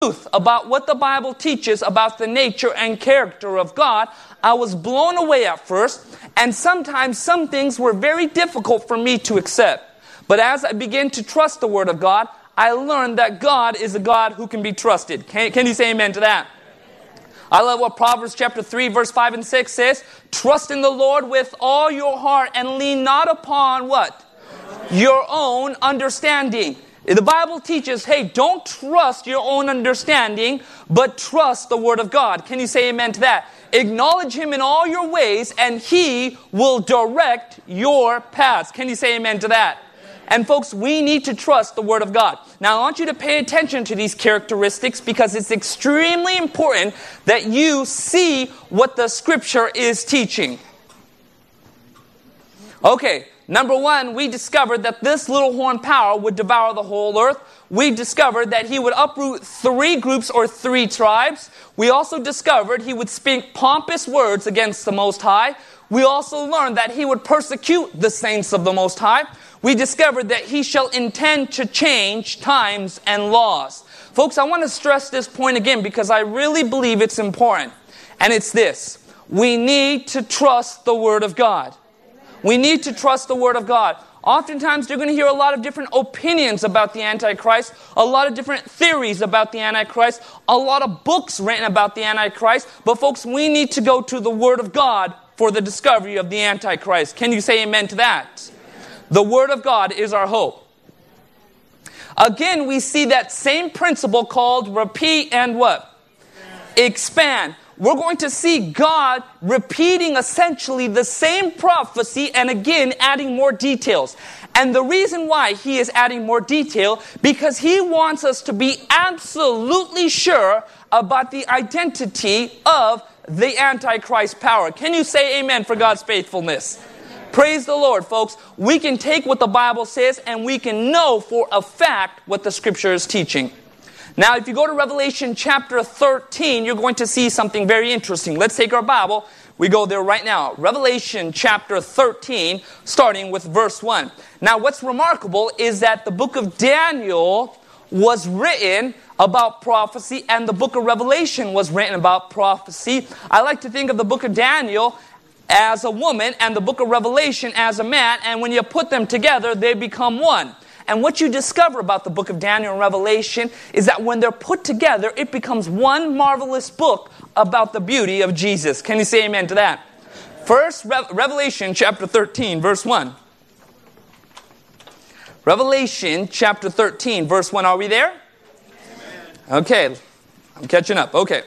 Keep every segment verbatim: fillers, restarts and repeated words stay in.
truth about what the Bible teaches about the nature and character of God, I was blown away at first, and sometimes some things were very difficult for me to accept. But as I began to trust the Word of God, I learned that God is a God who can be trusted. Can, can you say amen to that? I love what Proverbs chapter three, verse five and six says. Trust in the Lord with all your heart and lean not upon what? Your own understanding. The Bible teaches, hey, don't trust your own understanding, but trust the Word of God. Can you say amen to that? Acknowledge Him in all your ways, and He will direct your paths. Can you say amen to that? And folks, we need to trust the Word of God. Now, I want you to pay attention to these characteristics because it's extremely important that you see what the Scripture is teaching. Okay, number one, we discovered that this little horn power would devour the whole earth. We discovered that he would uproot three groups or three tribes. We also discovered he would speak pompous words against the Most High. We also learned that he would persecute the saints of the Most High. We discovered that he shall intend to change times and laws. Folks, I want to stress this point again because I really believe it's important. And it's this. We need to trust the Word of God. We need to trust the Word of God. Oftentimes, you're going to hear a lot of different opinions about the Antichrist, a lot of different theories about the Antichrist, a lot of books written about the Antichrist. But folks, we need to go to the Word of God for the discovery of the Antichrist. Can you say amen to that? The Word of God is our hope. Again, we see that same principle called repeat and what? Expand. We're going to see God repeating essentially the same prophecy and again adding more details. And the reason why He is adding more detail, because He wants us to be absolutely sure about the identity of the Antichrist power. Can you say amen for God's faithfulness? Praise the Lord, folks. We can take what the Bible says and we can know for a fact what the Scripture is teaching. Now, if you go to Revelation chapter thirteen, you're going to see something very interesting. Let's take our Bible. We go there right now. Revelation chapter thirteen, starting with verse one. Now, what's remarkable is that the book of Daniel was written about prophecy and the book of Revelation was written about prophecy. I like to think of the book of Daniel as a woman and the book of Revelation as a man, and when you put them together, they become one. And what you discover about the book of Daniel and Revelation is that when they're put together, it becomes one marvelous book about the beauty of Jesus. Can you say amen to that? First, Re- Revelation chapter thirteen, verse one. Revelation chapter thirteen, verse one. Are we there? Amen. Okay, I'm catching up. Okay.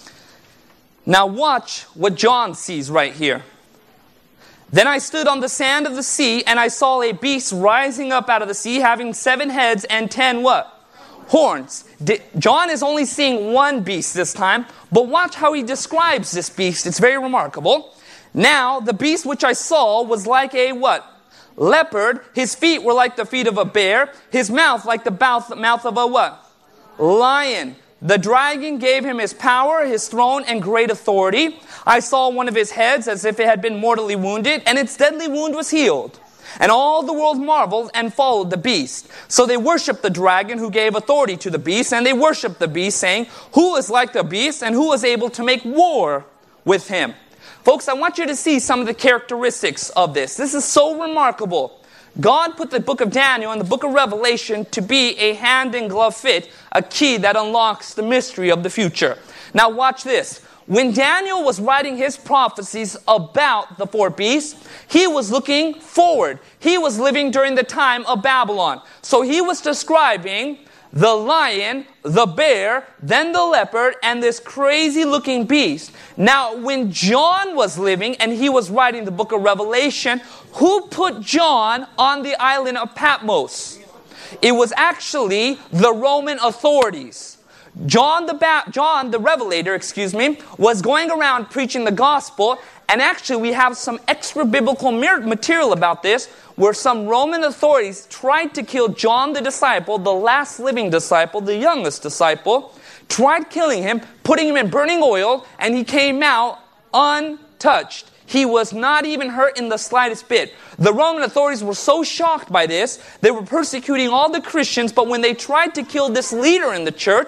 Now watch what John sees right here. Then I stood on the sand of the sea, and I saw a beast rising up out of the sea, having seven heads and ten what? Horns. John is only seeing one beast this time, but watch how he describes this beast. It's very remarkable. Now, the beast which I saw was like a what? Leopard. His feet were like the feet of a bear. His mouth like the mouth of a what? Lion. The dragon gave him his power, his throne, and great authority. I saw one of his heads as if it had been mortally wounded, and its deadly wound was healed. And all the world marveled and followed the beast. So they worshipped the dragon who gave authority to the beast, and they worshipped the beast, saying, who is like the beast, and who is able to make war with him? Folks, I want you to see some of the characteristics of this. This is so remarkable. God put the book of Daniel and the book of Revelation to be a hand-in-glove fit, a key that unlocks the mystery of the future. Now watch this. When Daniel was writing his prophecies about the four beasts, he was looking forward. He was living during the time of Babylon. So he was describing the lion, the bear, then the leopard, and this crazy-looking beast. Now, when John was living and he was writing the book of Revelation, who put John on the island of Patmos? It was actually the Roman authorities. John the ba- John the Revelator, excuse me, was going around preaching the gospel, and actually we have some extra biblical material about this, where some Roman authorities tried to kill John the disciple, the last living disciple, the youngest disciple, tried killing him, putting him in burning oil, and he came out untouched. He was not even hurt in the slightest bit. The Roman authorities were so shocked by this, they were persecuting all the Christians, but when they tried to kill this leader in the church,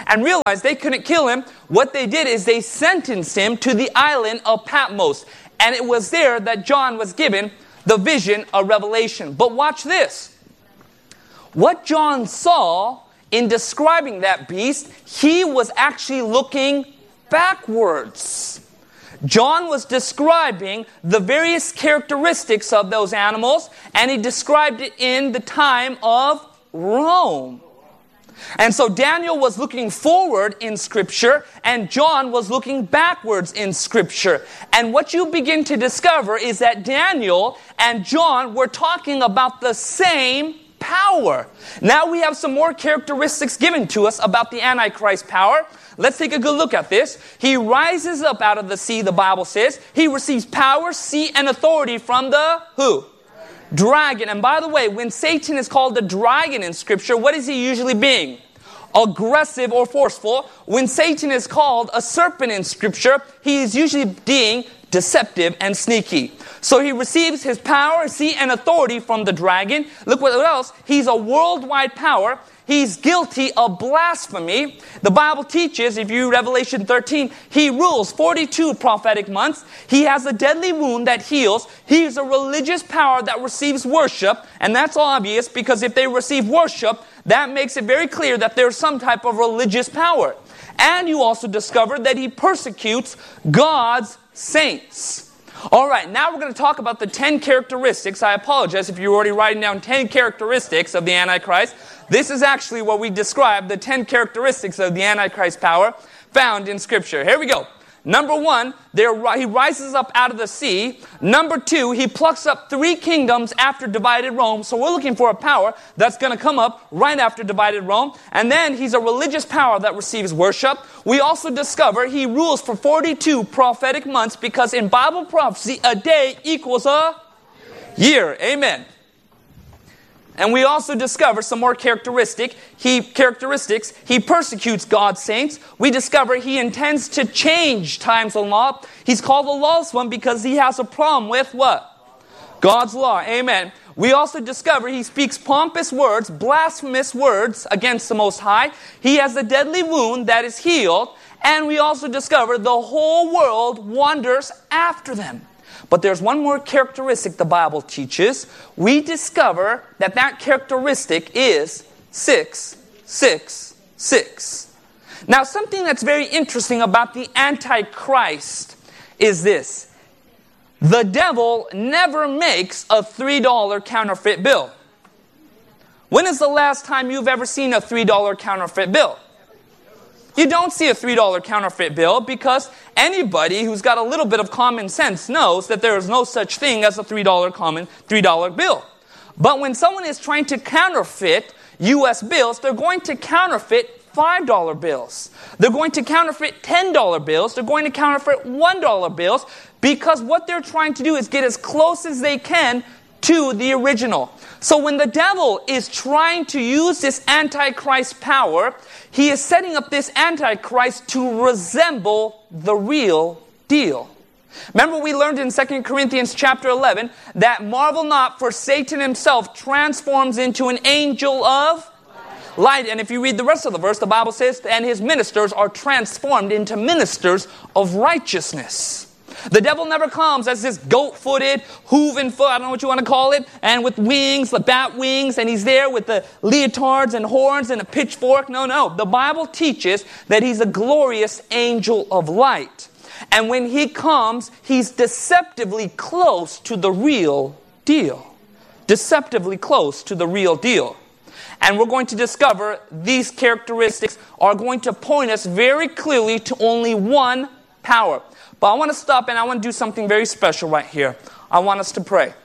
and realized they couldn't kill him, what they did is they sentenced him to the island of Patmos. And it was there that John was given the vision of Revelation. But watch this. What John saw in describing that beast, he was actually looking backwards. John was describing the various characteristics of those animals, and he described it in the time of Rome. And so Daniel was looking forward in Scripture, and John was looking backwards in Scripture. And what you begin to discover is that Daniel and John were talking about the same power. Now we have some more characteristics given to us about the Antichrist power. Let's take a good look at this. He rises up out of the sea, the Bible says. He receives power, seat, and authority from the who? Dragon. And by the way, when Satan is called the dragon in Scripture, what is he usually being? Aggressive or forceful. When Satan is called a serpent in Scripture, he is usually being deceptive and sneaky. So he receives his power, seat, and authority from the dragon. Look what else. He's a worldwide power. He's guilty of blasphemy. The Bible teaches, if you read Revelation thirteen, he rules forty-two prophetic months. He has a deadly wound that heals. He is a religious power that receives worship. And that's obvious because if they receive worship, that makes it very clear that there's some type of religious power. And you also discover that he persecutes God's saints. All right, now we're going to talk about the ten characteristics. I apologize if you're already writing down ten characteristics of the Antichrist. This is actually what we describe, the ten characteristics of the Antichrist power found in Scripture. Here we go. Number one, there, he rises up out of the sea. Number two, he plucks up three kingdoms after divided Rome. So we're looking for a power that's going to come up right after divided Rome. And then he's a religious power that receives worship. We also discover he rules for forty-two prophetic months because in Bible prophecy, a day equals a year. Amen. And we also discover some more characteristic. He, characteristics. He persecutes God's saints. We discover he intends to change times and law. He's called the lawless one because he has a problem with what? God's law. Amen. We also discover he speaks pompous words, blasphemous words against the Most High. He has a deadly wound that is healed. And we also discover the whole world wanders after them. But there's one more characteristic the Bible teaches. We discover that that characteristic is six, six, six. Now, something that's very interesting about the Antichrist is this. The devil never makes a three dollar counterfeit bill. When is the last time you've ever seen a three dollar counterfeit bill? You don't see a three dollar counterfeit bill because anybody who's got a little bit of common sense knows that there is no such thing as a three dollar common three dollar bill. But when someone is trying to counterfeit U S bills, they're going to counterfeit five dollar bills. They're going to counterfeit ten dollar bills. They're going to counterfeit one dollar bills because what they're trying to do is get as close as they can to the original. So when the devil is trying to use this Antichrist power, he is setting up this Antichrist to resemble the real deal. Remember we learned in Second Corinthians chapter eleven that marvel not, for Satan himself transforms into an angel of light. And if you read the rest of the verse, the Bible says, and his ministers are transformed into ministers of righteousness. The devil never comes as this goat-footed, hooven foot, I don't know what you want to call it, and with wings, the bat wings, and he's there with the leotards and horns and a pitchfork. No, no. The Bible teaches that he's a glorious angel of light. And when he comes, he's deceptively close to the real deal. Deceptively close to the real deal. And we're going to discover these characteristics are going to point us very clearly to only one power. But I want to stop and I want to do something very special right here. I want us to pray.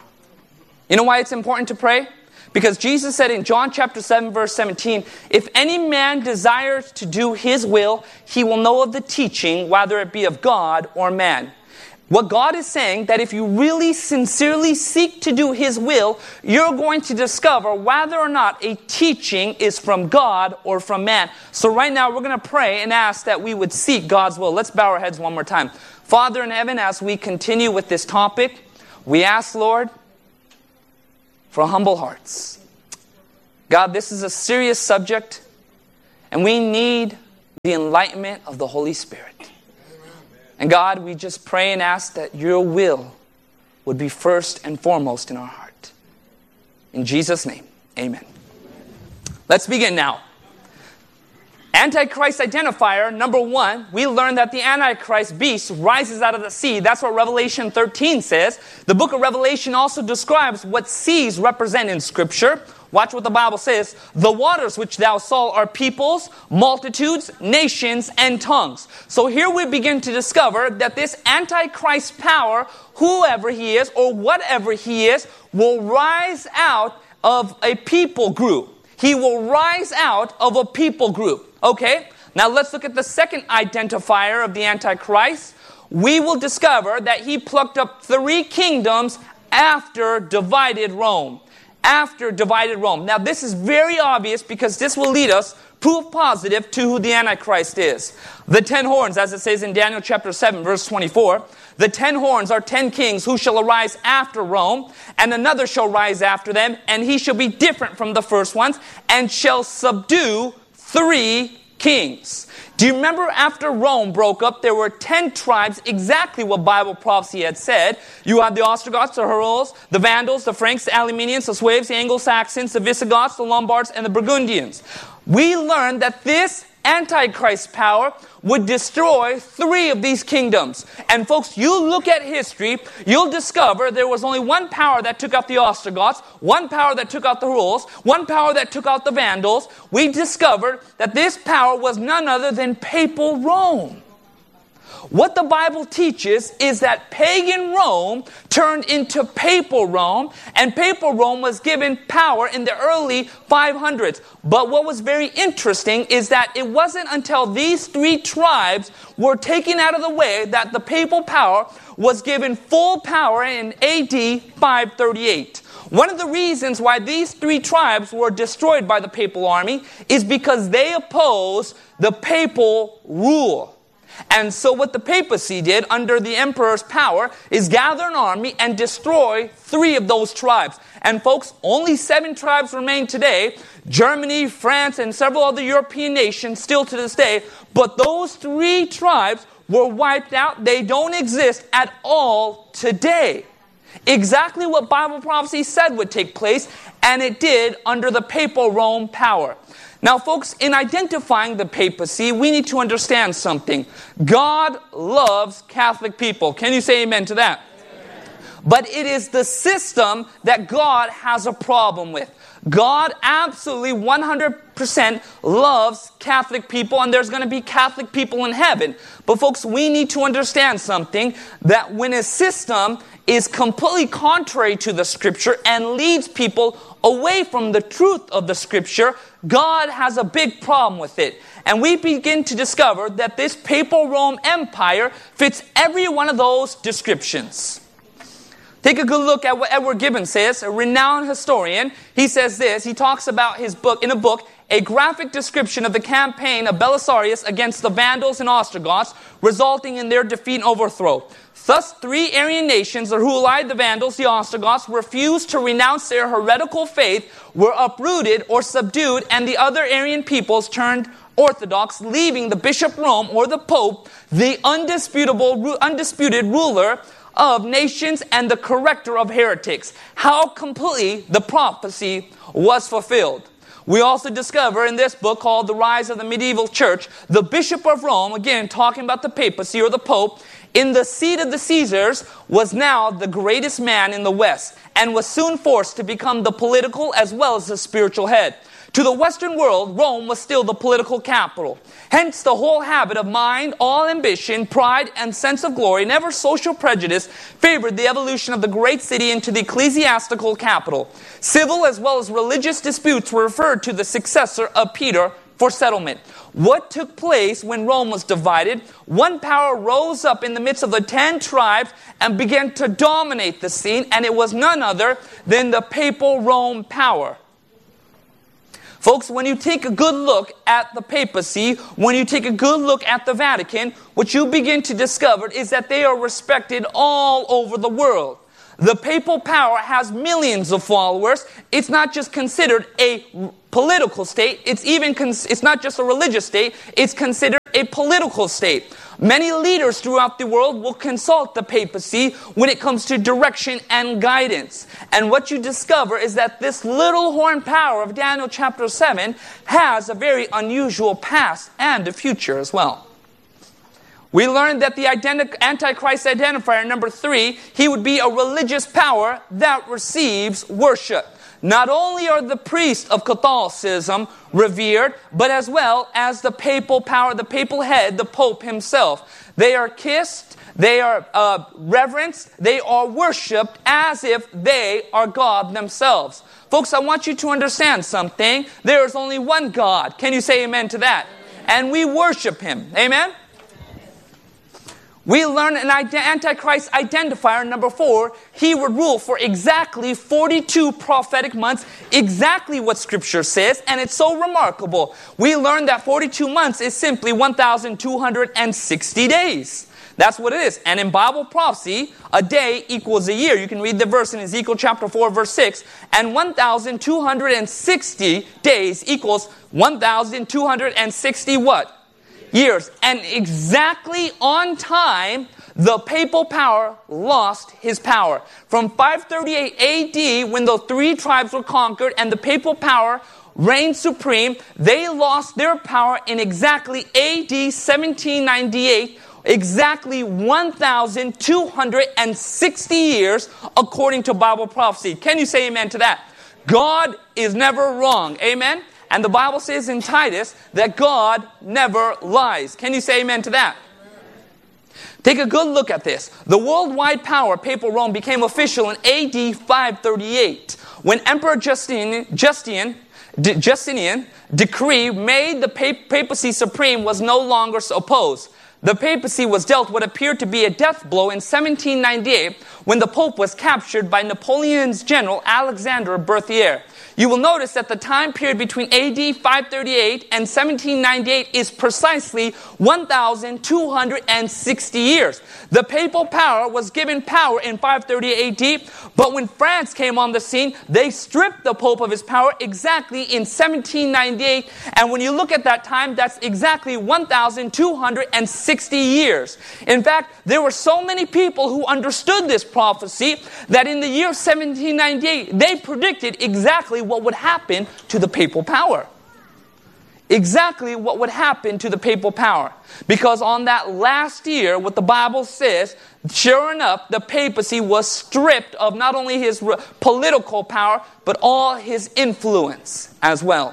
You know why it's important to pray? Because Jesus said in John chapter seven verse seventeen, if any man desires to do his will, he will know of the teaching, whether it be of God or man. What God is saying, that if you really sincerely seek to do his will, you're going to discover whether or not a teaching is from God or from man. So right now we're going to pray and ask that we would seek God's will. Let's bow our heads one more time. Father in heaven, as we continue with this topic, we ask, Lord, for humble hearts. God, this is a serious subject. And we need the enlightenment of the Holy Spirit. And God, we just pray and ask that your will would be first and foremost in our heart. In Jesus' name, amen. Let's begin now. Antichrist identifier, number one, we learned that the Antichrist beast rises out of the sea. That's what Revelation thirteen says. The book of Revelation also describes what seas represent in Scripture. Watch what the Bible says. The waters which thou saw are peoples, multitudes, nations, and tongues. So here we begin to discover that this Antichrist power, whoever he is or whatever he is, will rise out of a people group. He will rise out of a people group. Okay, now let's look at the second identifier of the Antichrist. We will discover that he plucked up three kingdoms after divided Rome. After divided Rome. Now this is very obvious because this will lead us proof positive to who the Antichrist is. The ten horns, as it says in Daniel chapter seven, verse twenty-four. The ten horns are ten kings who shall arise after Rome, and another shall rise after them, and he shall be different from the first ones, and shall subdue three kings. Do you remember after Rome broke up, there were ten tribes, exactly what Bible prophecy had said. You had the Ostrogoths, the Herul's, the Vandals, the Franks, the Alemannians, the Sueves, the Anglo-Saxons, the Visigoths, the Lombards, and the Burgundians. We learned that this Antichrist power would destroy three of these kingdoms. And folks, you look at history, you'll discover there was only one power that took out the Ostrogoths, one power that took out the Herul's, one power that took out the Vandals. We discovered that this power was none other than papal Rome. What the Bible teaches is that pagan Rome turned into papal Rome, and papal Rome was given power in the early five hundreds. But what was very interesting is that it wasn't until these three tribes were taken out of the way that the papal power was given full power in A D five thirty-eight. One of the reasons why these three tribes were destroyed by the papal army is because they opposed the papal rule. And so what the papacy did under the emperor's power is gather an army and destroy three of those tribes. And folks, only seven tribes remain today. Germany, France, and several other European nations still to this day. But those three tribes were wiped out. They don't exist at all today. Exactly what Bible prophecy said would take place, and it did under the papal Rome power. Now, folks, in identifying the papacy, we need to understand something. God loves Catholic people. Can you say amen to that? Amen. But it is the system that God has a problem with. God absolutely one hundred percent loves Catholic people, and there's going to be Catholic people in heaven. But folks, we need to understand something, that when a system is completely contrary to the Scripture and leads people away from the truth of the Scripture, God has a big problem with it. And we begin to discover that this papal Rome Empire fits every one of those descriptions. Take a good look at what Edward Gibbon says, a renowned historian. He says this, he talks about his book, in a book, a graphic description of the campaign of Belisarius against the Vandals and Ostrogoths, resulting in their defeat and overthrow. Thus, three Arian nations, the Hulai, the Vandals, the Ostrogoths, refused to renounce their heretical faith, were uprooted or subdued, and the other Arian peoples turned Orthodox, leaving the Bishop Rome, or the Pope, the undisputable, undisputed ruler of nations and the corrector of heretics. How completely the prophecy was fulfilled. We also discover in this book called The Rise of the Medieval Church, the Bishop of Rome, again talking about the papacy or the Pope, in the seat of the Caesars, was now the greatest man in the West, and was soon forced to become the political as well as the spiritual head. To the Western world, Rome was still the political capital. Hence, the whole habit of mind, all ambition, pride, and sense of glory, never social prejudice, favored the evolution of the great city into the ecclesiastical capital. Civil as well as religious disputes were referred to the successor of Peter for settlement. What took place when Rome was divided? One power rose up in the midst of the ten tribes and began to dominate the scene, and it was none other than the papal Rome power. Folks, when you take a good look at the papacy, when you take a good look at the Vatican, what you begin to discover is that they are respected all over the world. The papal power has millions of followers. It's not just considered a political state. It's even cons- it's not just a religious state, it's considered a political state. Many leaders throughout the world will consult the papacy when it comes to direction and guidance. And what you discover is that this little horn power of Daniel chapter seven has a very unusual past and a future as well. We learned that the identi- Antichrist identifier, number three, he would be a religious power that receives worship. Not only are the priests of Catholicism revered, but as well as the papal power, the papal head, the Pope himself. They are kissed, they are uh, reverenced, they are worshipped as if they are God themselves. Folks, I want you to understand something. There is only one God. Can you say amen to that? And we worship Him. Amen? We learn an Antichrist identifier, number four, he would rule for exactly forty-two prophetic months, exactly what Scripture says, and it's so remarkable. We learn that forty-two months is simply one thousand two hundred sixty days. That's what it is. And in Bible prophecy, a day equals a year. You can read the verse in Ezekiel chapter four, verse six. And one thousand two hundred sixty days equals one thousand two hundred sixty what? Years. And exactly on time, the papal power lost his power. From five thirty-eight A D, when the three tribes were conquered and the papal power reigned supreme, they lost their power in exactly A D seventeen ninety-eight, exactly one thousand two hundred sixty years, according to Bible prophecy. Can you say amen to that? God is never wrong. Amen? And the Bible says in Titus that God never lies. Can you say amen to that? Take a good look at this. The worldwide power, Papal Rome, became official in A D five thirty-eight. When Emperor Justinian, Justinian, Justinian decree made the papacy supreme was no longer opposed. The papacy was dealt what appeared to be a death blow in seventeen ninety-eight when the Pope was captured by Napoleon's general Alexander Berthier. You will notice that the time period between A D five thirty-eight and seventeen ninety-eight is precisely one thousand two hundred sixty years. The papal power was given power in five thirty-eight A D, but when France came on the scene, they stripped the Pope of his power exactly in seventeen ninety-eight. And when you look at that time, that's exactly one thousand two hundred sixty years. In fact, there were so many people who understood this prophecy that in the year seventeen ninety-eight, they predicted exactly what would happen to the papal power. Exactly what would happen to the papal power. Because on that last year, what the Bible says, sure enough, the papacy was stripped of not only his political power, but all his influence as well.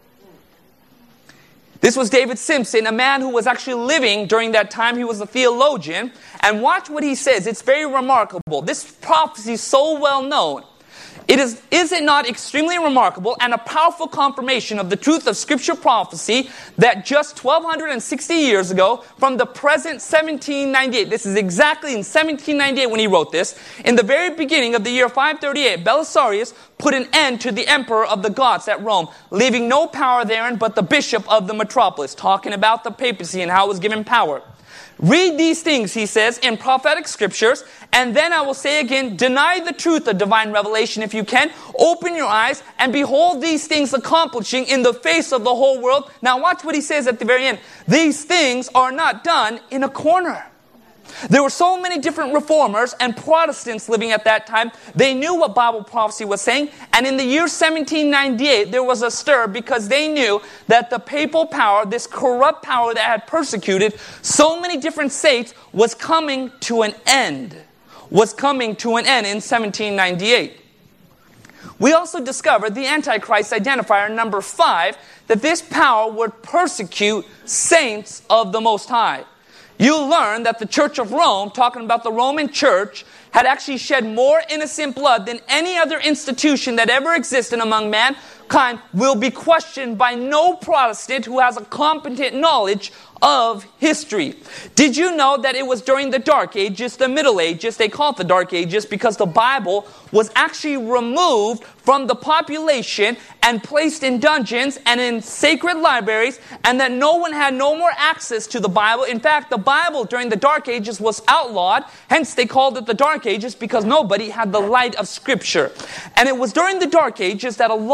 This was David Simpson, a man who was actually living during that time. He was a theologian. And watch what he says. It's very remarkable. This prophecy is so well known. It is, is it not extremely remarkable and a powerful confirmation of the truth of Scripture prophecy that just twelve sixty years ago, from the present seventeen ninety-eight, this is exactly in seventeen ninety-eight when he wrote this, in the very beginning of the year five thirty-eight, Belisarius put an end to the emperor of the Goths at Rome, leaving no power therein but the bishop of the metropolis, talking about the papacy and how it was given power. Read these things, he says, in prophetic scriptures, and then I will say again, deny the truth of divine revelation if you can. Open your eyes and behold these things accomplishing in the face of the whole world. Now watch what he says at the very end. These things are not done in a corner. There were so many different reformers and Protestants living at that time. They knew what Bible prophecy was saying. And in the year seventeen ninety-eight, there was a stir because they knew that the papal power, this corrupt power that had persecuted so many different states, was coming to an end. Was coming to an end in seventeen ninety-eight. We also discovered the Antichrist identifier, number five, that this power would persecute saints of the Most High. You learn that the Church of Rome, talking about the Roman Church, had actually shed more innocent blood than any other institution that ever existed among mankind, will be questioned by no Protestant who has a competent knowledge of history. Did you know that it was during the Dark Ages, the Middle Ages, they call it the Dark Ages because the Bible was actually removed from the population and placed in dungeons and in sacred libraries, and that no one had no more access to the Bible. In fact, the Bible during the Dark Ages was outlawed, hence they called it the Dark Ages because nobody had the light of Scripture. And it was during the Dark Ages that a lot of corruption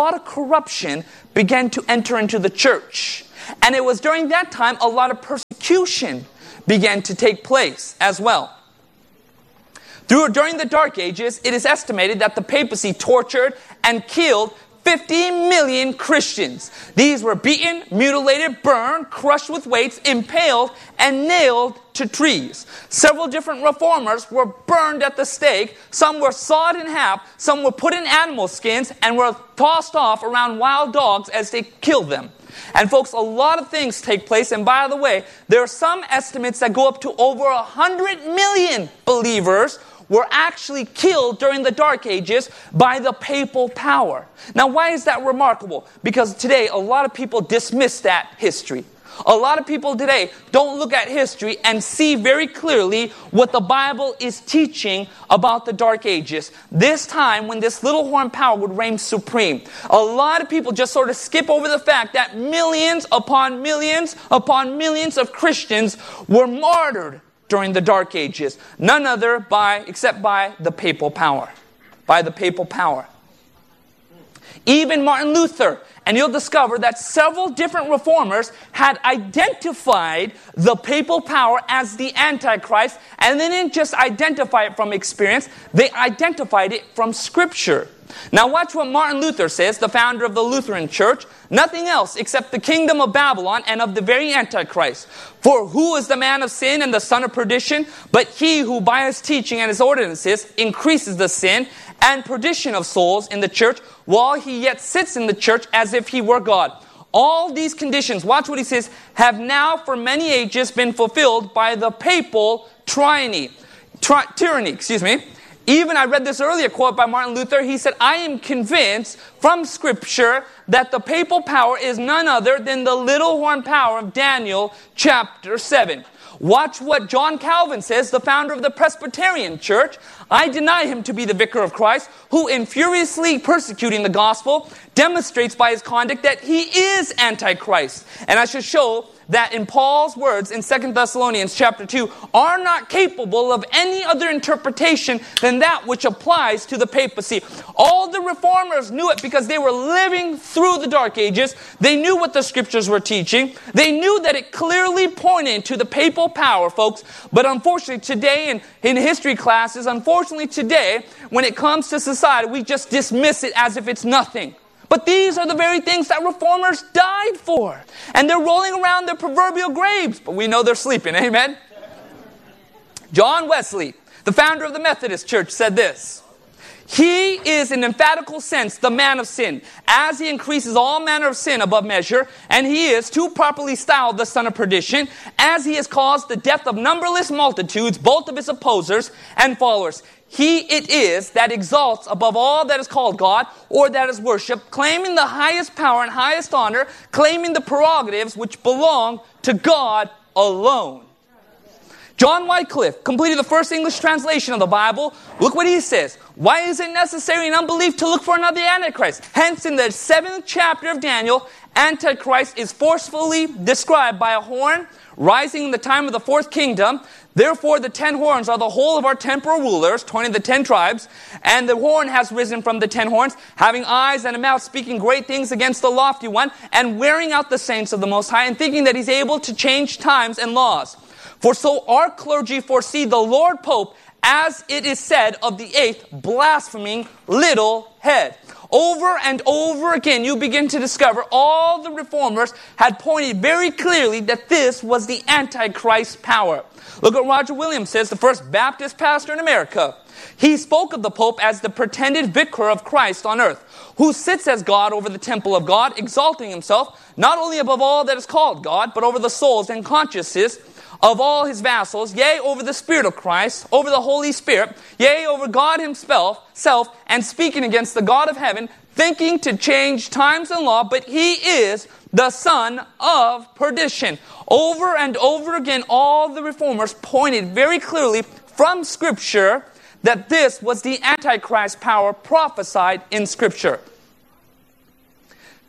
corruption began to enter into the church. And it was during that time a lot of persecution began to take place as well. Through, during the Dark Ages, it is estimated that the papacy tortured and killed fifty million Christians. These were beaten, mutilated, burned, crushed with weights, impaled, and nailed to trees. Several different reformers were burned at the stake. Some were sawed in half. Some were put in animal skins and were tossed off around wild dogs as they killed them. And folks, a lot of things take place. And by the way, there are some estimates that go up to over one hundred million believers were actually killed during the Dark Ages by the papal power. Now, why is that remarkable? Because today, a lot of people dismiss that history. A lot of people today don't look at history and see very clearly what the Bible is teaching about the Dark Ages. This time when this little horn power would reign supreme. A lot of people just sort of skip over the fact that millions upon millions upon millions of Christians were martyred during the Dark Ages. None other by, except by the papal power. By the papal power. Even Martin Luther, and you'll discover that several different reformers had identified the papal power as the Antichrist, and they didn't just identify it from experience, they identified it from Scripture. Now watch what Martin Luther says, the founder of the Lutheran Church. Nothing else except the kingdom of Babylon and of the very Antichrist. For who is the man of sin and the son of perdition? But he who by his teaching and his ordinances increases the sin and perdition of souls in the church, while he yet sits in the church as if he were God. All these conditions, watch what he says, have now for many ages been fulfilled by the papal tyranny. Tri- tyranny, excuse me. Even, I read this earlier quote by Martin Luther. He said, I am convinced from Scripture that the papal power is none other than the little horn power of Daniel chapter seven. Watch what John Calvin says, the founder of the Presbyterian Church. I deny him to be the vicar of Christ, who in furiously persecuting the gospel demonstrates by his conduct that he is Antichrist. And I should show that in Paul's words in Second Thessalonians chapter two are not capable of any other interpretation than that which applies to the papacy. All the reformers knew it because they were living through the Dark Ages. They knew what the Scriptures were teaching. They knew that it clearly pointed to the papal power, folks. But unfortunately today in, in history classes, unfortunately today, when it comes to society, we just dismiss it as if it's nothing. But these are the very things that reformers died for. And they're rolling around their proverbial graves. But we know they're sleeping. Amen? John Wesley, the founder of the Methodist Church, said this. He is in emphatical sense the man of sin, as he increases all manner of sin above measure, and he is too properly styled the son of perdition, as he has caused the death of numberless multitudes, both of his opposers and followers. He it is that exalts above all that is called God or that is worshipped, claiming the highest power and highest honor, claiming the prerogatives which belong to God alone. John Wycliffe completed the first English translation of the Bible. Look what he says. Why is it necessary in unbelief to look for another Antichrist? Hence, in the seventh chapter of Daniel, Antichrist is forcefully described by a horn rising in the time of the fourth kingdom. Therefore, the ten horns are the whole of our temporal rulers, twenty of the ten tribes. And the horn has risen from the ten horns, having eyes and a mouth, speaking great things against the lofty one, and wearing out the saints of the Most High, and thinking that he's able to change times and laws. For so our clergy foresee the Lord Pope, as it is said of the eighth, blaspheming little head. Over and over again, you begin to discover all the reformers had pointed very clearly that this was the Antichrist power. Look what Roger Williams says, the first Baptist pastor in America. He spoke of the Pope as the pretended vicar of Christ on earth, who sits as God over the temple of God, exalting himself not only above all that is called God, but over the souls and consciences of all his vassals, yea, over the Spirit of Christ, over the Holy Spirit, yea, over God himself, self, and speaking against the God of heaven, thinking to change times and law, but he is the son of perdition. Over and over again, all the reformers pointed very clearly from Scripture that this was the Antichrist power prophesied in Scripture.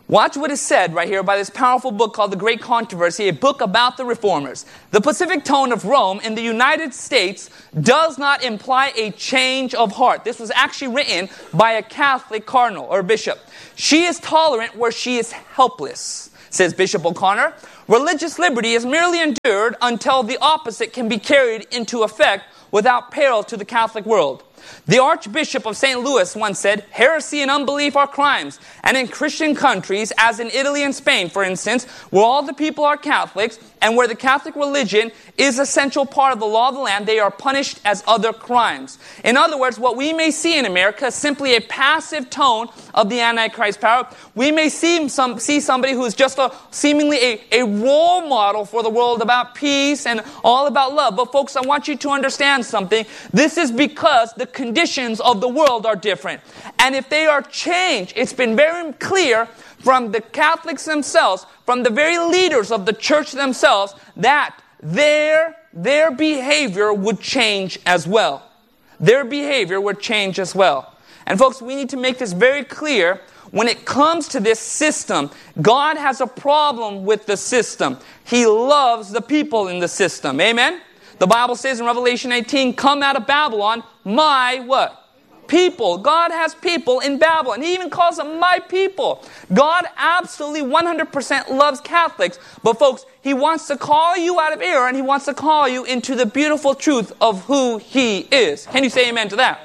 Watch what is said right here by this powerful book called The Great Controversy, a book about the Reformers. The pacific tone of Rome in the United States does not imply a change of heart. This was actually written by a Catholic cardinal or bishop. She is tolerant where she is helpless, says Bishop O'Connor. Religious liberty is merely endured until the opposite can be carried into effect without peril to the Catholic world. The Archbishop of Saint Louis once said, heresy and unbelief are crimes. And in Christian countries, as in Italy and Spain, for instance, where all the people are Catholics, and where the Catholic religion is an essential part of the law of the land, they are punished as other crimes. In other words, what we may see in America is simply a passive tone of the Antichrist power. We may see some see somebody who is just a seemingly a, a role model for the world about peace and all about love. But folks, I want you to understand something. This is because the conditions of the world are different. And if they are changed, it's been very clear from the Catholics themselves, from the very leaders of the church themselves, that their, their behavior would change as well. Their behavior would change as well. And folks, we need to make this very clear. When it comes to this system, God has a problem with the system. He loves the people in the system. Amen? The Bible says in Revelation eighteen, come out of Babylon, my what? People. God has people in Babylon. He even calls them my people. God absolutely one hundred percent loves Catholics. But folks, He wants to call you out of error and He wants to call you into the beautiful truth of who He is. Can you say amen to that?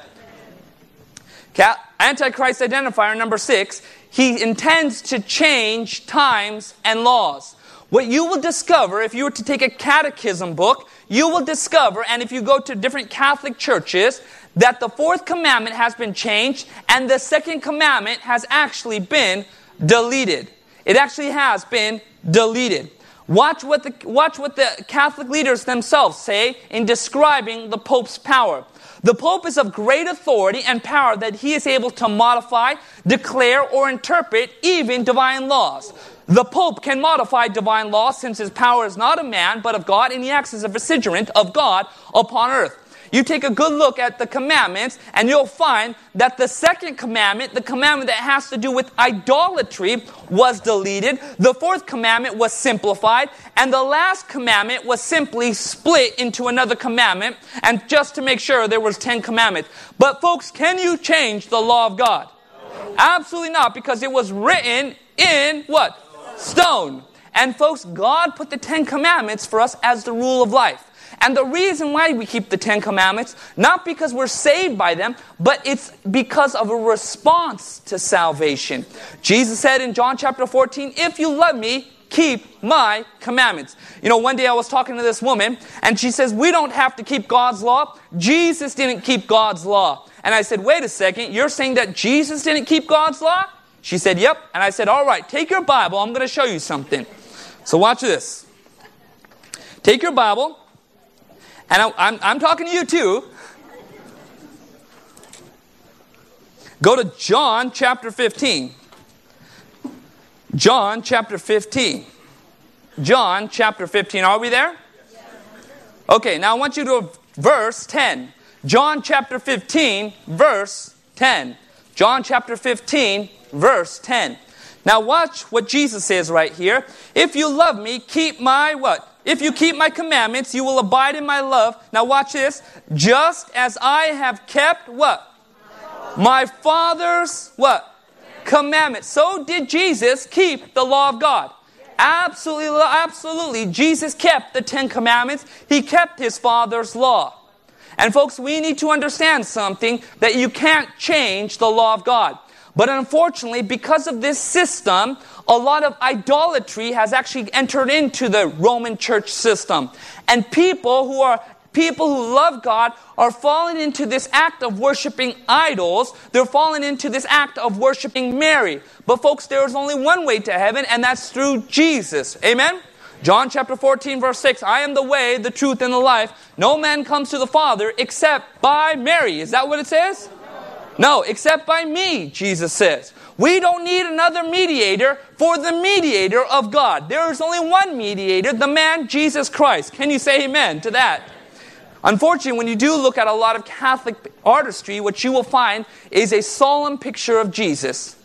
Antichrist identifier number six. He intends to change times and laws. What you will discover if you were to take a catechism book, you will discover, and if you go to different Catholic churches, that the fourth commandment has been changed and the second commandment has actually been deleted. It actually has been deleted. Watch what the, watch what the Catholic leaders themselves say in describing the Pope's power. The Pope is of great authority and power that he is able to modify, declare, or interpret even divine laws. The Pope can modify divine law since his power is not of man but of God, and he acts as a vicegerent of God upon earth. You take a good look at the commandments and you'll find that the second commandment, the commandment that has to do with idolatry, was deleted. The fourth commandment was simplified. And the last commandment was simply split into another commandment. And just to make sure there was ten commandments. But folks, can you change the law of God? No. Absolutely not, because it was written in what? Stone. And folks, God put the Ten Commandments for us as the rule of life. And the reason why we keep the Ten Commandments, not because we're saved by them, but it's because of a response to salvation. Jesus said in John chapter fourteen, if you love me, keep my commandments. You know, one day I was talking to this woman, and she says, we don't have to keep God's law. Jesus didn't keep God's law. And I said, wait a second, you're saying that Jesus didn't keep God's law? She said, yep. And I said, all right, take your Bible. I'm going to show you something. So watch this. Take your Bible. And I, I'm, I'm talking to you too. Go to John chapter fifteen. John chapter fifteen. John chapter fifteen. Are we there? Okay, now I want you to verse ten. John chapter fifteen, verse ten. John chapter fifteen, verse ten. Now watch what Jesus says right here. If you love me, keep my what? If you keep my commandments, you will abide in my love. Now watch this. Just as I have kept what? My Father's what? Commandments. So did Jesus keep the law of God. Absolutely, absolutely. Jesus kept the Ten Commandments. He kept his Father's law. And folks, we need to understand something, that you can't change the law of God. But unfortunately, because of this system, a lot of idolatry has actually entered into the Roman church system. And people who are people who love God are falling into this act of worshiping idols. They're falling into this act of worshiping Mary. But folks, there is only one way to heaven, and that's through Jesus. Amen? John chapter fourteen, verse six, I am the way, the truth, and the life. No man comes to the Father except by Mary. Is that what it says? No, except by me, Jesus says. We don't need another mediator for the mediator of God. There is only one mediator, the man Jesus Christ. Can you say amen to that? Unfortunately, when you do look at a lot of Catholic artistry, what you will find is a solemn picture of Jesus.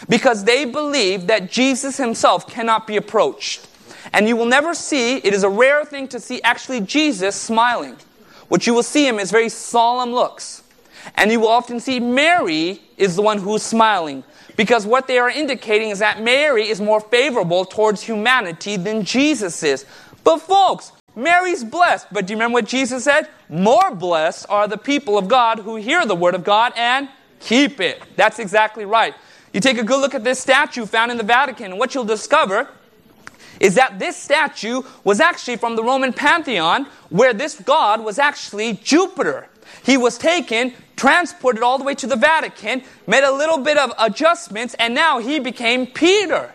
because they believe that Jesus himself cannot be approached. And you will never see, it is a rare thing to see actually Jesus smiling. What you will see him is very solemn looks. And you will often see Mary is the one who's smiling. Because what they are indicating is that Mary is more favorable towards humanity than Jesus is. But folks, Mary's blessed. But do you remember what Jesus said? More blessed are the people of God who hear the word of God and keep it. That's exactly right. You take a good look at this statue found in the Vatican, and what you'll discover is that this statue was actually from the Roman Pantheon, where this god was actually Jupiter. He was taken, transported all the way to the Vatican, made a little bit of adjustments, and now he became Peter.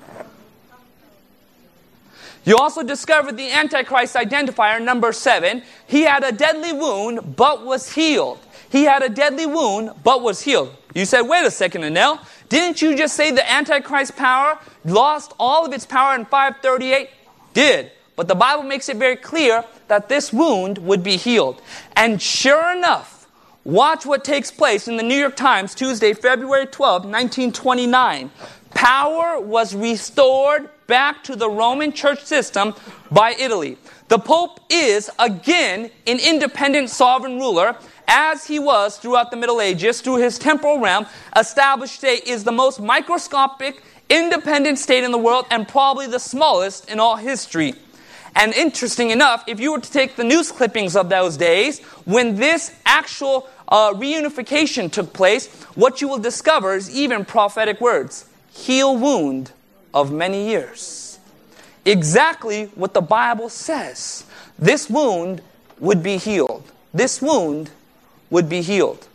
You also discovered the Antichrist identifier, number seven. He had a deadly wound, but was healed. He had a deadly wound, but was healed. You said, wait a second, Anel. Didn't you just say the Antichrist power lost all of its power in five thirty-eight? Did. But the Bible makes it very clear that this wound would be healed. And sure enough, watch what takes place in the New York Times, Tuesday, February twelfth, nineteen twenty-nine. Power was restored back to the Roman church system by Italy. The Pope is, again, an independent sovereign ruler, as he was throughout the Middle Ages, through his temporal realm. Established state is the most microscopic, independent state in the world, and probably the smallest in all history. And interesting enough, if you were to take the news clippings of those days, when this actual uh, reunification took place, what you will discover is even prophetic words. Heal wound of many years. Exactly what the Bible says. This wound would be healed. This wound would be healed.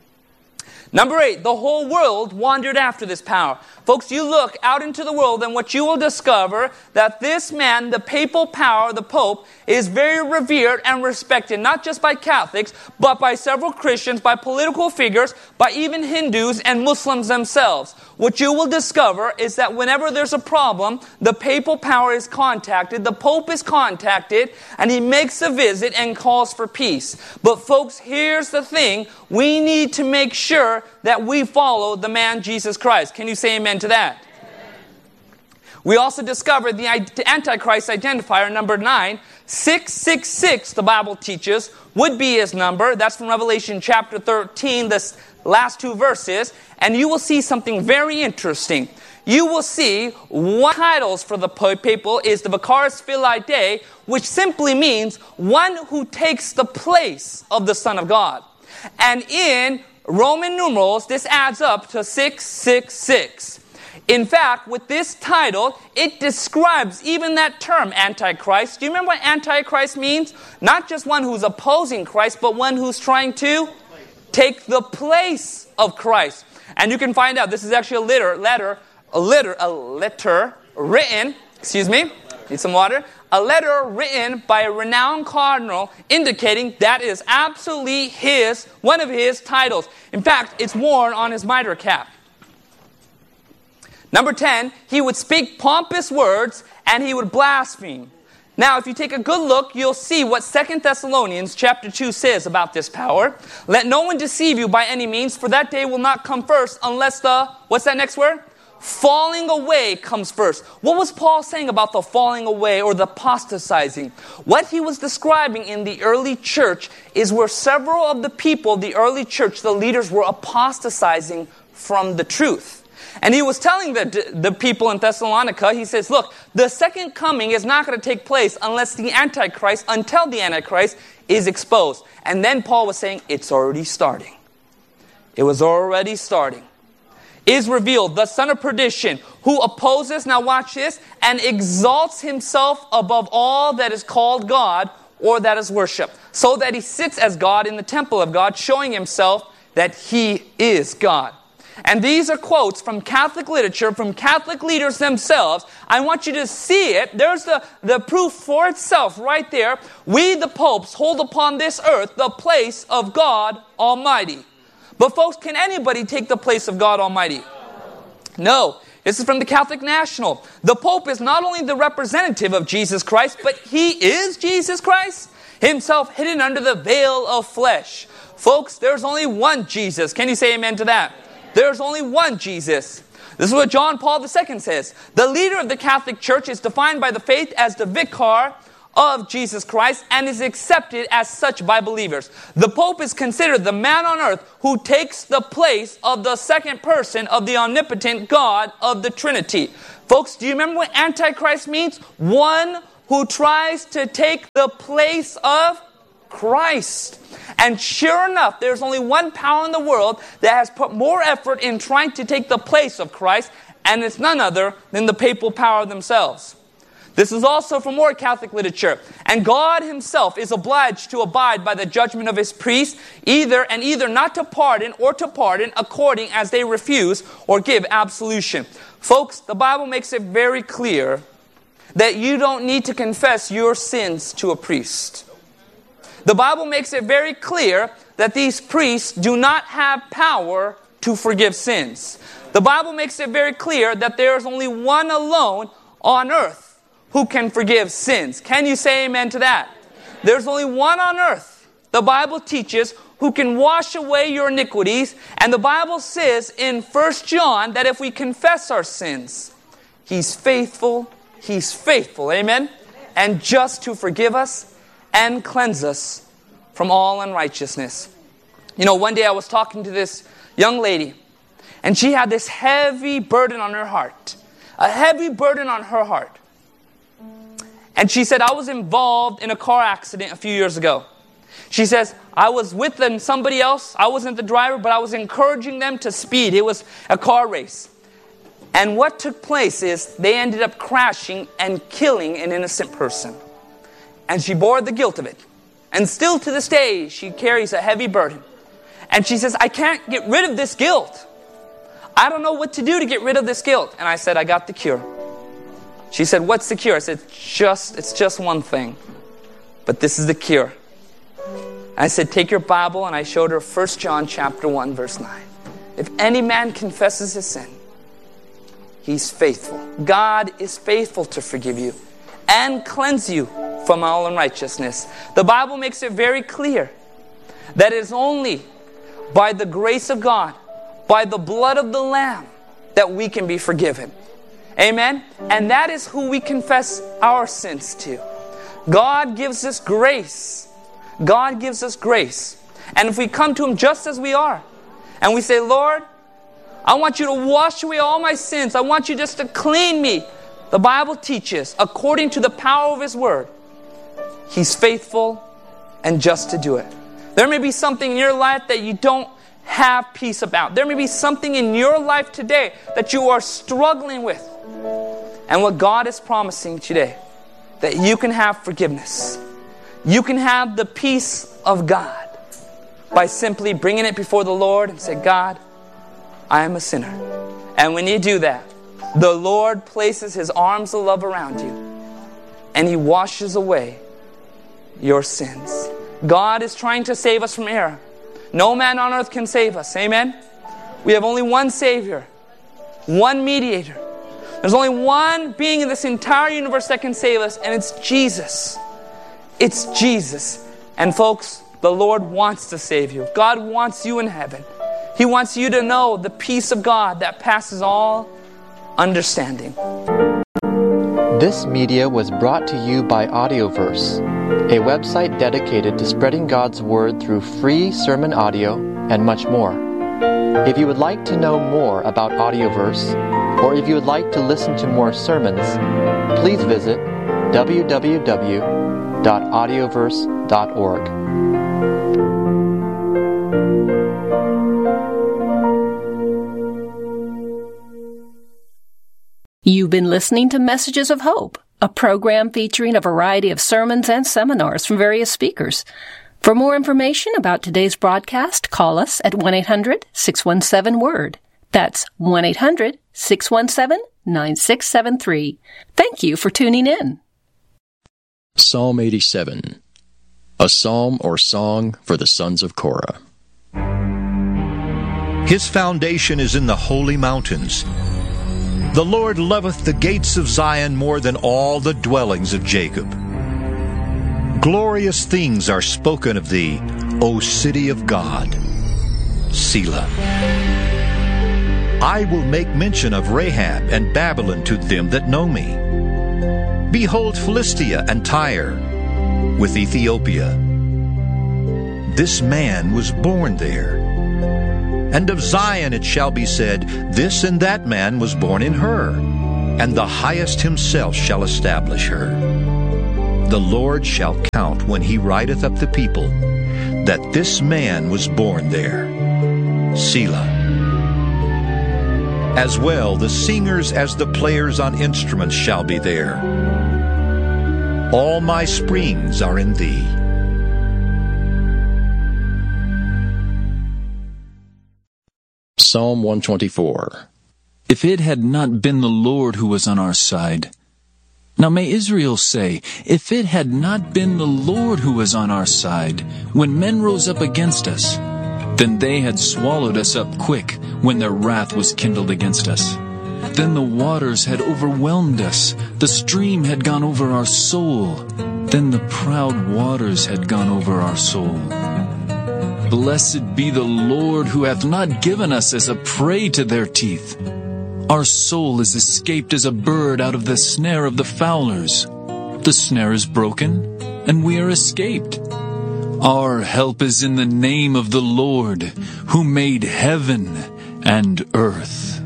Number eight, the whole world wandered after this power. Folks, you look out into the world and what you will discover that this man, the papal power, the Pope, is very revered and respected, not just by Catholics, but by several Christians, by political figures, by even Hindus and Muslims themselves. What you will discover is that whenever there's a problem, the papal power is contacted, the Pope is contacted, and he makes a visit and calls for peace. But folks, here's the thing. We need to make sure that we follow the man Jesus Christ. Can you say amen to that? Amen. We also discovered the Antichrist identifier, number nine. six six six, the Bible teaches, would be his number. That's from Revelation chapter thirteen, the last two verses. And you will see something very interesting. You will see one titles for the papal is the Vicaris Filii Dei, which simply means one who takes the place of the Son of God. And in Roman numerals, this adds up to six six six. In fact, with this title, it describes even that term, Antichrist. Do you remember what Antichrist means? Not just one who's opposing Christ, but one who's trying to take the place of Christ. And you can find out, this is actually a letter, letter, a letter, a letter written, excuse me, need some water, a letter written by a renowned cardinal indicating that is absolutely his, one of his titles. In fact, it's worn on his mitre cap. Number ten, he would speak pompous words and he would blaspheme. Now, if you take a good look, you'll see what Second Thessalonians chapter two says about this power. Let no one deceive you by any means, for that day will not come first unless the, what's that next word? Falling away comes first. What was Paul saying about the falling away or the apostatizing? What he was describing in the early church is where several of the people, the early church, the leaders were apostatizing from the truth. And he was telling the, the people in Thessalonica, he says, look, the second coming is not going to take place unless the Antichrist, until the Antichrist is exposed. And then Paul was saying, it's already starting. It was already starting. Is revealed, the son of perdition, who opposes, now watch this, and exalts himself above all that is called God or that is worshipped, so that he sits as God in the temple of God, showing himself that he is God. And these are quotes from Catholic literature, from Catholic leaders themselves. I want you to see it. There's the, the proof for itself right there. We, the popes, hold upon this earth the place of God Almighty. But folks, can anybody take the place of God Almighty? No. This is from the Catholic National. The Pope is not only the representative of Jesus Christ, but he is Jesus Christ, himself hidden under the veil of flesh. Folks, there's only one Jesus. Can you say amen to that? There's only one Jesus. This is what John Paul the Second says. The leader of the Catholic Church is defined by the faith as the vicar of Jesus Christ and is accepted as such by believers. The Pope is considered the man on earth who takes the place of the second person of the omnipotent God of the Trinity. Folks, do you remember what Antichrist means? One who tries to take the place of Christ. And sure enough, there's only one power in the world that has put more effort in trying to take the place of Christ, and it's none other than the papal power themselves. This is also from more Catholic literature. And God himself is obliged to abide by the judgment of his priests, either and either not to pardon or to pardon according as they refuse or give absolution. Folks, the Bible makes it very clear that you don't need to confess your sins to a priest. The Bible makes it very clear that these priests do not have power to forgive sins. The Bible makes it very clear that there is only one alone on earth who can forgive sins. Can you say amen to that? There's only one on earth, the Bible teaches, who can wash away your iniquities. And the Bible says in First John that if we confess our sins, he's faithful, he's faithful, amen, and just to forgive us and cleanse us from all unrighteousness. You know, one day I was talking to this young lady, and she had this heavy burden on her heart. A heavy burden on her heart. And she said, I was involved in a car accident a few years ago. She says, I was with them, somebody else. I wasn't the driver, but I was encouraging them to speed. It was a car race. And what took place is they ended up crashing and killing an innocent person. And she bore the guilt of it. And still to this day, she carries a heavy burden. And she says, I can't get rid of this guilt. I don't know what to do to get rid of this guilt. And I said, I got the cure. She said, what's the cure? I said, just, it's just one thing. But this is the cure. I said, take your Bible, and I showed her First John chapter one, verse nine. If any man confesses his sin, he's faithful. God is faithful to forgive you and cleanse you from all unrighteousness. The Bible makes it very clear that it is only by the grace of God, by the blood of the Lamb, that we can be forgiven. Amen? And that is who we confess our sins to. God gives us grace. God gives us grace. And if we come to him just as we are, and we say, Lord, I want you to wash away all my sins. I want you just to clean me. The Bible teaches, according to the power of his word, he's faithful and just to do it. There may be something in your life that you don't have peace about. There may be something in your life today that you are struggling with. And what God is promising today, that you can have forgiveness. You can have the peace of God by simply bringing it before the Lord and say, God, I am a sinner. And when you do that, the Lord places his arms of love around you and he washes away your sins. God is trying to save us from error. No man on earth can save us. Amen? We have only one Savior, one mediator. There's only one being in this entire universe that can save us, and it's Jesus. It's Jesus. And folks, the Lord wants to save you. God wants you in heaven. He wants you to know the peace of God that passes all understanding. This media was brought to you by Audioverse, a website dedicated to spreading God's Word through free sermon audio and much more. If you would like to know more about Audioverse, or if you would like to listen to more sermons, please visit w w w dot audioverse dot org. You've been listening to Messages of Hope, a program featuring a variety of sermons and seminars from various speakers. For more information about today's broadcast, call us at one eight hundred six one seven word. That's one eight hundred six one seven nine six seven three. Thank you for tuning in. Psalm eighty-seven, a psalm or song for the sons of Korah. His foundation is in the holy mountains. The Lord loveth the gates of Zion more than all the dwellings of Jacob. Glorious things are spoken of thee, O city of God. Selah. I will make mention of Rahab and Babylon to them that know me. Behold Philistia and Tyre, with Ethiopia. This man was born there. And of Zion it shall be said, This and that man was born in her, and the Highest himself shall establish her. The Lord shall count when he writeth up the people, that this man was born there. Selah. As well the singers as the players on instruments shall be there. All my springs are in thee. Psalm one twenty-four. If it had not been the Lord who was on our side. Now may Israel say, if it had not been the Lord who was on our side, when men rose up against us, then they had swallowed us up quick, when their wrath was kindled against us. Then the waters had overwhelmed us, the stream had gone over our soul, then the proud waters had gone over our soul. Blessed be the Lord who hath not given us as a prey to their teeth. Our soul is escaped as a bird out of the snare of the fowlers. The snare is broken, and we are escaped. Our help is in the name of the Lord, who made heaven and earth.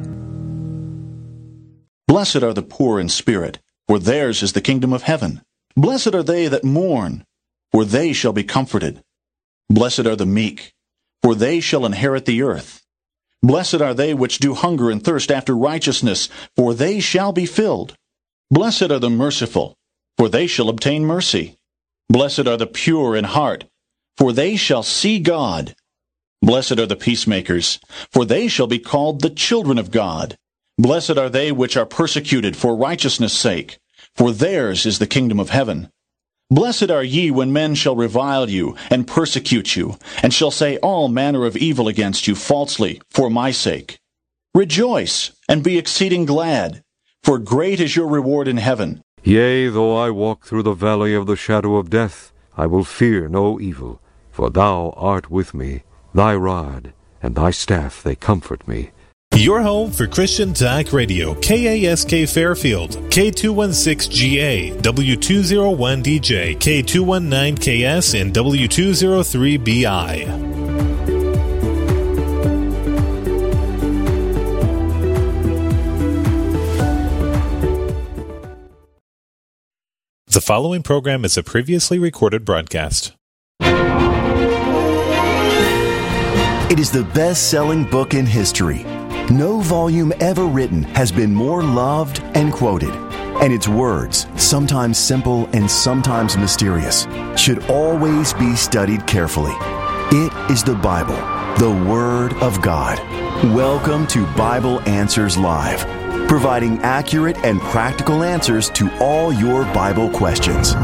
Blessed are the poor in spirit, for theirs is the kingdom of heaven. Blessed are they that mourn, for they shall be comforted. Blessed are the meek, for they shall inherit the earth. Blessed are they which do hunger and thirst after righteousness, for they shall be filled. Blessed are the merciful, for they shall obtain mercy. Blessed are the pure in heart, for they shall see God. Blessed are the peacemakers, for they shall be called the children of God. Blessed are they which are persecuted for righteousness' sake, for theirs is the kingdom of heaven. Blessed are ye when men shall revile you, and persecute you, and shall say all manner of evil against you falsely, for my sake. Rejoice, and be exceeding glad, for great is your reward in heaven. Yea, though I walk through the valley of the shadow of death, I will fear no evil, for thou art with me. Thy rod and thy staff, they comfort me. Your home for Christian Talk Radio, K A S K Fairfield, K two sixteen G A, W two oh one D J, K two nineteen K S, and W two oh three B I. The following program is a previously recorded broadcast. It is the best-selling book in history. No volume ever written has been more loved and quoted, and its words, sometimes simple and sometimes mysterious, should always be studied carefully. It is the Bible, the Word of God. Welcome to Bible Answers Live, providing accurate and practical answers to all your Bible questions.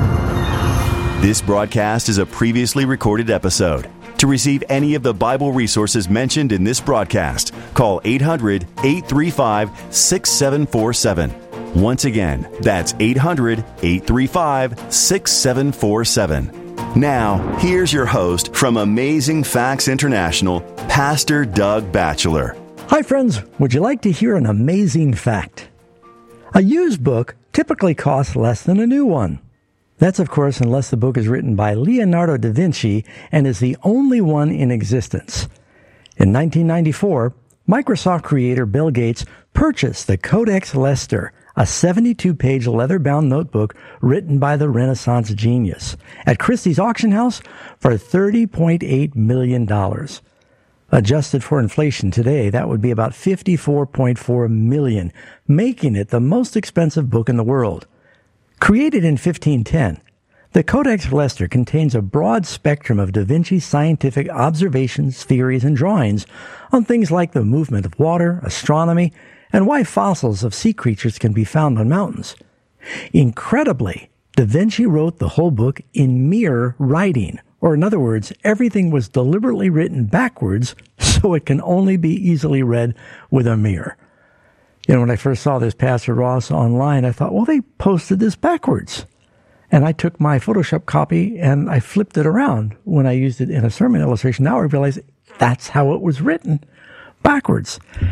This broadcast is a previously recorded episode. To receive any of the Bible resources mentioned in this broadcast, call eight hundred, eight three five, six seven four seven. Once again, that's eight hundred, eight three five, six seven four seven. Now, here's your host from Amazing Facts International, Pastor Doug Batchelor. Hi, friends. Would you like to hear an amazing fact? A used book typically costs less than a new one. That's, of course, unless the book is written by Leonardo da Vinci and is the only one in existence. In nineteen ninety-four, Microsoft creator Bill Gates purchased the Codex Leicester, a seventy-two page leather-bound notebook written by the Renaissance genius, at Christie's auction house for thirty point eight million dollars. Adjusted for inflation today, that would be about fifty-four point four million dollars, making it the most expensive book in the world. Created in fifteen ten, the Codex Leicester contains a broad spectrum of Da Vinci's scientific observations, theories, and drawings on things like the movement of water, astronomy, and why fossils of sea creatures can be found on mountains. Incredibly, Da Vinci wrote the whole book in mirror writing, or in other words, everything was deliberately written backwards so it can only be easily read with a mirror. You know, when I first saw this Pastor Ross online, I thought, well, they posted this backwards. And I took my Photoshop copy and I flipped it around when I used it in a sermon illustration. Now I realize that's how it was written, backwards. You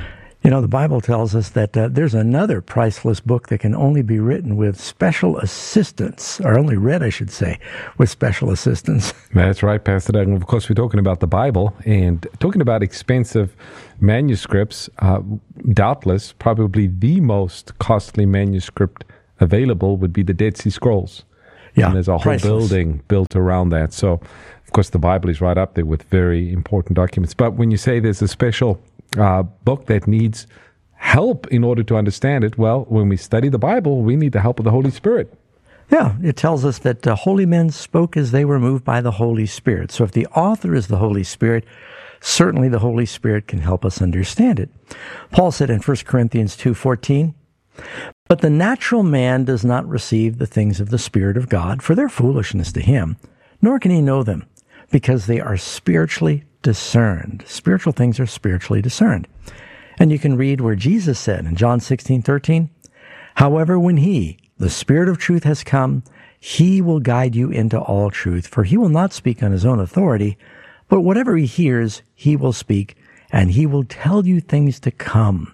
You know, the Bible tells us that uh, there's another priceless book that can only be written with special assistance, or only read, I should say, with special assistance. That's right, Pastor Doug. And of course, we're talking about the Bible and talking about expensive manuscripts. Uh, doubtless, probably the most costly manuscript available would be the Dead Sea Scrolls. Yeah, and there's a whole priceless. building built around that. So, of course, the Bible is right up there with very important documents. But when you say there's a special uh, book that needs help in order to understand it, well, when we study the Bible, we need the help of the Holy Spirit. Yeah, it tells us that uh, holy men spoke as they were moved by the Holy Spirit. So if the author is the Holy Spirit, certainly the Holy Spirit can help us understand it. Paul said in First Corinthians two fourteen, "But the natural man does not receive the things of the Spirit of God, for they're foolishness to him, nor can he know them, because they are spiritually discerned." Spiritual things are spiritually discerned. And you can read where Jesus said in John sixteen thirteen, "However, when he, the Spirit of truth, has come, he will guide you into all truth, for he will not speak on his own authority, but whatever he hears, he will speak, and he will tell you things to come."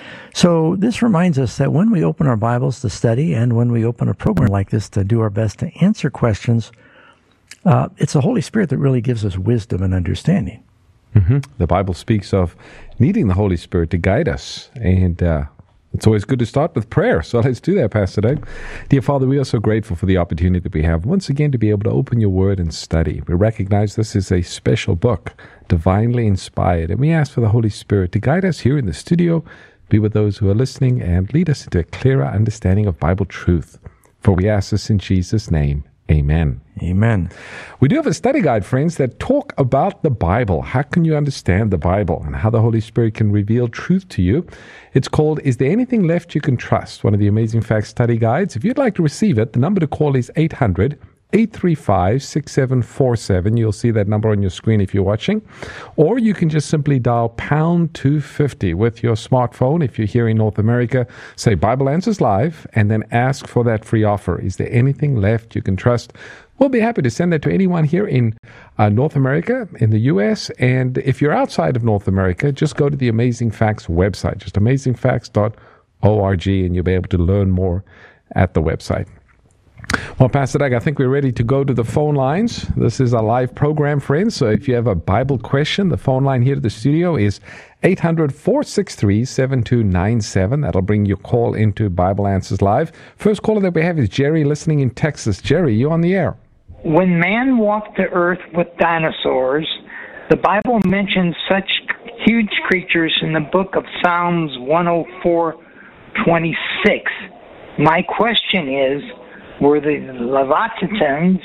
So this reminds us that when we open our Bibles to study and when we open a program like this to do our best to answer questions, uh, it's the Holy Spirit that really gives us wisdom and understanding. Mm-hmm. The Bible speaks of needing the Holy Spirit to guide us, and uh, it's always good to start with prayer. So let's do that, Pastor Doug. Dear Father, we are so grateful for the opportunity that we have once again to be able to open your word and study. We recognize this is a special book, divinely inspired, and we ask for the Holy Spirit to guide us here in the studio, be with those who are listening, and lead us into a clearer understanding of Bible truth. For we ask this in Jesus' name. Amen. Amen. We do have a study guide, friends, that talk about the Bible. How can you understand the Bible and how the Holy Spirit can reveal truth to you? It's called, Is There Anything Left You Can Trust? One of the Amazing Facts study guides. If you'd like to receive it, the number to call is eight hundred, eight three five, six seven four seven. You'll see that number on your screen if you're watching. Or you can just simply dial pound two fifty with your smartphone. If you're here in North America, say Bible Answers Live, and then ask for that free offer. Is there anything left you can trust? We'll be happy to send that to anyone here in uh, North America, in the U S. And if you're outside of North America, just go to the Amazing Facts website, just amazing facts dot org, and you'll be able to learn more at the website. Well, Pastor Doug, I think we're ready to go to the phone lines. This is a live program, friends. So if you have a Bible question, the phone line here to the studio is eight hundred, four six three, seven two nine seven. That'll bring your call into Bible Answers Live. First caller that we have is Jerry, listening in Texas. Jerry, you on the air. When man walked the earth with dinosaurs, the Bible mentions such huge creatures in the book of Psalms one oh four twenty-six. My question is, were the Leviathans,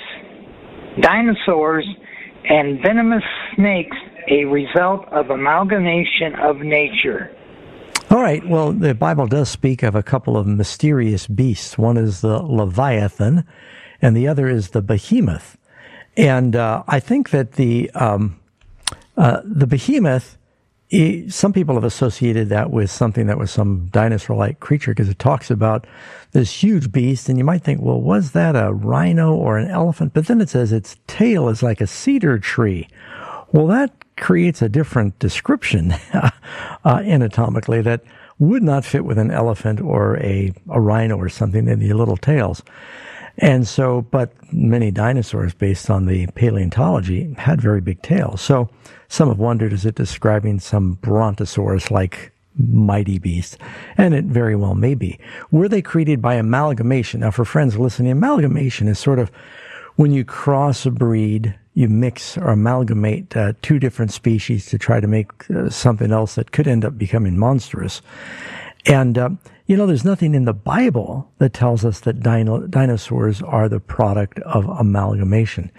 dinosaurs, and venomous snakes a result of amalgamation of nature? All right. Well, the Bible does speak of a couple of mysterious beasts. One is the Leviathan, and the other is the Behemoth. And uh, I think that the um, uh, the Behemoth, it, some people have associated that with something that was some dinosaur-like creature, because it talks about this huge beast, and you might think, well, was that a rhino or an elephant? But then it says its tail is like a cedar tree. Well, that creates a different description uh, anatomically that would not fit with an elephant or a, a rhino or something in the little tails. And so, but many dinosaurs, based on the paleontology, had very big tails. So some have wondered, is it describing some brontosaurus-like mighty beast? And it very well may be. Were they created by amalgamation? Now, for friends listening, amalgamation is sort of when you crossbreed, you mix or amalgamate uh, two different species to try to make uh, something else that could end up becoming monstrous. And, uh, you know, there's nothing in the Bible that tells us that dino- dinosaurs are the product of amalgamation.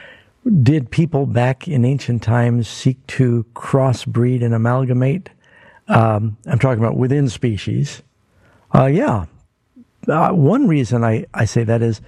Did people back in ancient times seek to crossbreed and amalgamate? Um, I'm talking about within species. Uh, yeah. Uh, one reason I, I say that is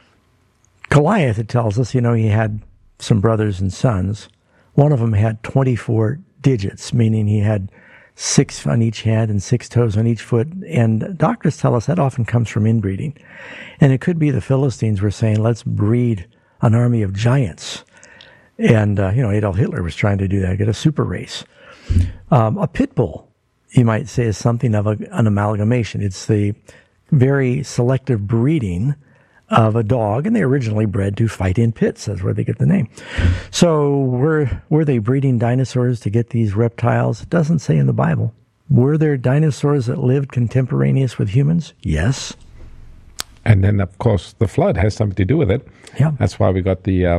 Goliath, it tells us, you know, he had some brothers and sons. One of them had twenty-four digits, meaning he had six on each hand and six toes on each foot. And doctors tell us that often comes from inbreeding. And it could be the Philistines were saying, let's breed an army of giants. And, uh, you know, Adolf Hitler was trying to do that, get a super race. Um, a pit bull you might say, is something of a, an amalgamation. It's the very selective breeding of a dog, and they originally bred to fight in pits. That's where they get the name. So were were they breeding dinosaurs to get these reptiles? It doesn't say in the Bible. Were there dinosaurs that lived contemporaneous with humans? Yes. And then, of course, the flood has something to do with it. Yeah. That's why we got the uh,